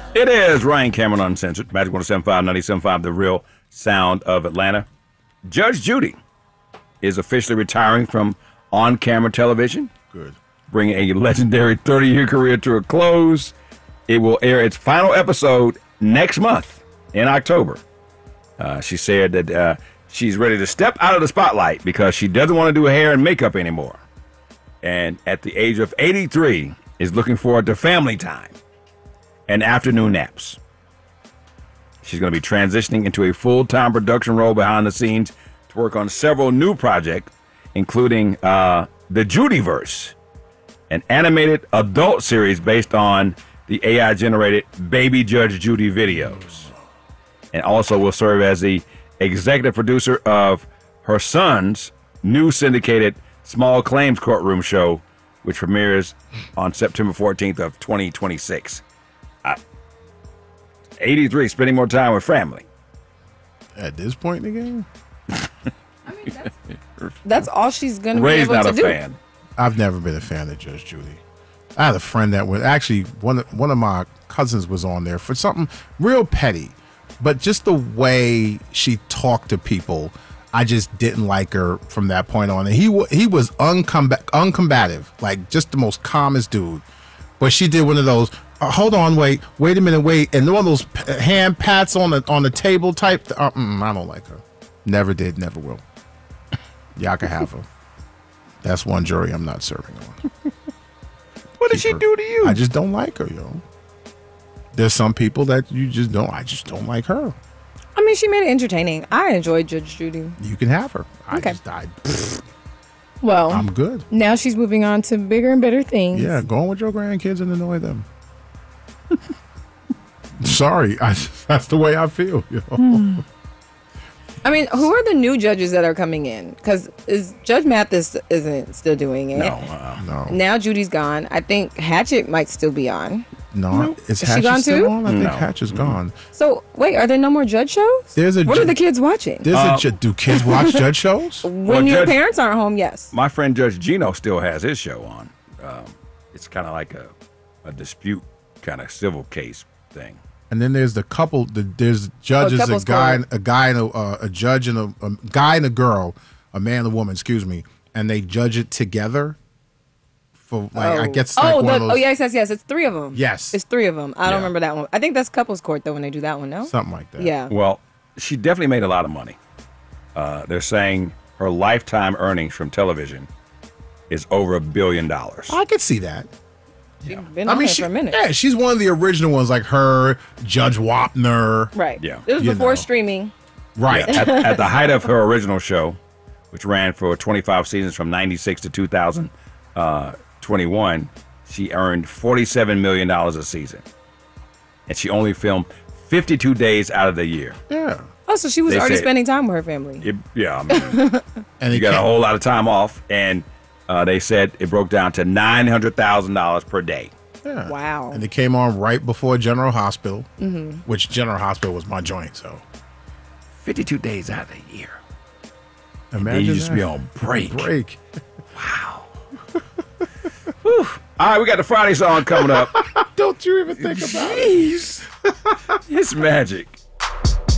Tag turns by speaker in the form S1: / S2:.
S1: It is Ryan Cameron Uncensored. Magic 107.5, 97.5, The Real Sound of Atlanta. Judge Judy is officially retiring from on-camera television.
S2: Good.
S1: Bringing a legendary 30-year career to a close. It will air its final episode next month in October. She said that she's ready to step out of the spotlight because she doesn't want to do hair and makeup anymore. And at the age of 83, is looking forward to family time and afternoon naps. She's going to be transitioning into a full-time production role behind the scenes to work on several new projects, including the Judyverse, an animated adult series based on the AI-generated Baby Judge Judy videos. And also will serve as the executive producer of her son's new syndicated Small Claims Courtroom show, which premieres on September 14th of 2026. 83, spending more time with family.
S2: At this point in the game?
S3: I mean, that's all she's going to be
S1: Ray's
S3: able
S1: not
S3: to
S1: a
S3: do.
S1: fan.
S2: I've never been a fan of Judge Judy. I had a friend that was actually one of my cousins was on there for something real petty, but just the way she talked to people, I just didn't like her from that point on. And he was uncombative, like just the most calmest dude. But she did one of those, hold on, wait a minute, wait, and one of those hand pats on the table type. I don't like her. Never did, never will. Y'all can have her. That's one jury I'm not serving on.
S1: What did she do to you?
S2: I just don't like her, yo. There's some people that you just don't. I just don't like her.
S3: I mean, she made it entertaining. I enjoyed Judge Judy.
S2: You can have her.
S3: Okay.
S2: Well,
S3: Well,
S2: I'm good.
S3: now she's moving on to bigger and better things.
S2: Yeah, go on with your grandkids and annoy them. Sorry, that's the way I feel. Yo.
S3: I mean, who are the new judges that are coming in? Because Judge Mathis isn't still doing it.
S2: No,
S3: Now Judy's gone. I think Hatchet might still be on.
S2: no. Is
S3: she
S2: Hatch
S3: gone
S2: still
S3: too?
S2: on? I think
S1: No.
S2: Hatch is gone.
S3: So wait, are there no more judge shows? What are the kids watching?
S2: Do kids watch judge shows?
S3: When your
S1: Judge-
S3: parents aren't home, yes.
S1: My friend Judge Gino still has his show on. It's kind of like a dispute kind of civil case thing.
S2: And then there's the couple. There's judges,
S3: couples
S2: a guy,
S3: court.
S2: a guy, and a judge, and a guy and a girl, a man and a woman. Excuse me, and they judge it together. For like, I guess. Like one of those,
S3: yes. It's three of them.
S2: Yes.
S3: It's three of them. I don't
S1: Yeah.
S3: remember that one. I think that's couples court though when they do that one. No.
S2: something like that.
S3: Yeah.
S1: Well, she definitely made a lot of money. They're saying her lifetime earnings from television is over $1 billion.
S2: I could see that.
S3: She's been on there for a minute.
S2: Yeah, she's one of the original ones, like her, Judge Wapner.
S3: Right.
S1: Yeah.
S3: It was
S2: You
S3: before
S2: know.
S3: streaming.
S2: Right.
S1: Yeah, at the height of her original show, which ran for 25 seasons from 96 to 2021, she earned $47 million a season. And she only filmed 52 days out of the year.
S2: Yeah.
S3: Oh, so she was
S1: They
S3: already
S1: said-
S3: spending time with her family.
S1: I mean,
S2: And
S1: you
S2: it
S1: got a
S2: came,
S1: whole lot of time off. And they said it broke down to $900,000 per day.
S2: yeah.
S3: Wow.
S2: And it came on right before General Hospital, which General Hospital was my joint. So
S1: 52 days out of the year.
S2: imagine
S1: You just
S2: that.
S1: be on break.
S2: break.
S1: All right, we got the Friday song coming up.
S2: Don't you even think about it.
S1: Jeez. It's magic.